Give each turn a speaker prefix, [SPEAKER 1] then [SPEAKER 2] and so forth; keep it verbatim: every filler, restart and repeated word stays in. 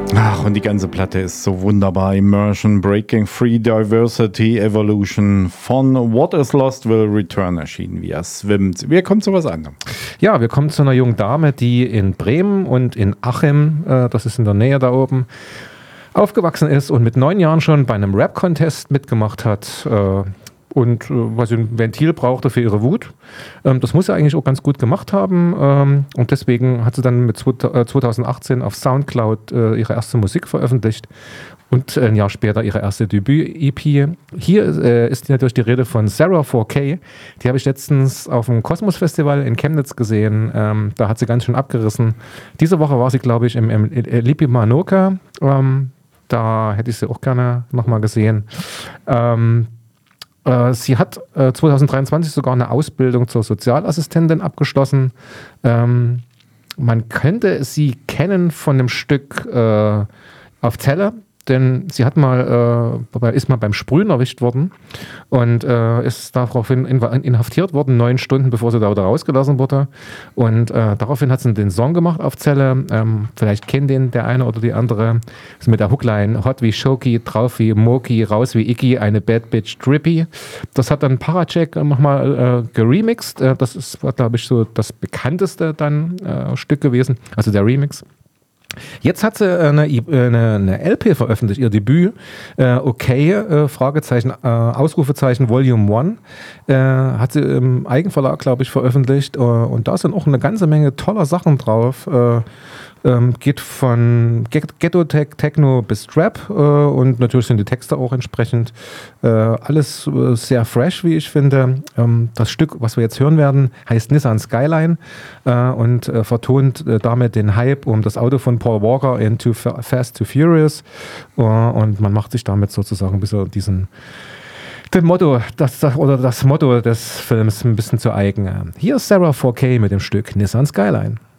[SPEAKER 1] Ach, und die ganze Platte ist so wunderbar. Immersion, Breaking Free, Diversity, Evolution. Von What is Lost will Return erschienen, wie er schwimmt. Wir kommen zu was anderem.
[SPEAKER 2] Ja, wir kommen zu einer jungen Dame, die in Bremen und in Achim, äh, das ist in der Nähe da oben, aufgewachsen ist und mit neun Jahren schon bei einem Rap-Contest mitgemacht hat. Äh, und äh, weil sie ein Ventil brauchte für ihre Wut. Ähm, das muss sie eigentlich auch ganz gut gemacht haben. Ähm, und deswegen hat sie dann mit zwanzig achtzehn auf Soundcloud äh, ihre erste Musik veröffentlicht und ein Jahr später ihre erste Debüt-E P. Hier äh, ist natürlich die Rede von Sarah four K. Die habe ich letztens auf dem Kosmos-Festival in Chemnitz gesehen. Ähm, da hat sie ganz schön abgerissen. Diese Woche war sie, glaube ich, im, im Lipimanoka. Ähm, da hätte ich sie auch gerne nochmal gesehen. Ähm, Sie hat äh, zwanzig dreiundzwanzig sogar eine Ausbildung zur Sozialassistentin abgeschlossen. Ähm, man könnte sie kennen von dem Stück äh, auf Zelle, denn sie hat mal, äh, ist mal beim Sprühen erwischt worden und äh, ist daraufhin inhaftiert worden, neun Stunden bevor sie da wieder rausgelassen wurde. Und äh, daraufhin hat sie den Song gemacht auf Zelle. Ähm, vielleicht kennt den der eine oder die andere. Das ist mit der Hookline Hot wie Shoki, drauf wie Moki, raus wie Iggy, eine Bad Bitch Drippy. Das hat dann Paracheck nochmal äh, geremixed. Äh, das ist, glaube ich, so das bekannteste dann äh, Stück gewesen, also der Remix. Jetzt hat sie eine, eine, eine L P veröffentlicht, ihr Debüt, äh, okay, äh, Fragezeichen, äh, Ausrufezeichen, Volume One, äh, hat sie im Eigenverlag, glaube ich, veröffentlicht äh, und da sind auch eine ganze Menge toller Sachen drauf, äh, ähm, geht von Ghetto-Techno bis Trap äh, und natürlich sind die Texte auch entsprechend äh, alles äh, sehr fresh, wie ich finde. Ähm, das Stück, was wir jetzt hören werden, heißt Nissan Skyline äh, und äh, vertont äh, damit den Hype um das Auto von Paul Walker in Too Fast, Too Furious äh, und man macht sich damit sozusagen ein bisschen diesen das Motto, das, das, oder das Motto des Films ein bisschen zu eigen. Hier ist Sarah four K mit dem Stück Nissan Skyline.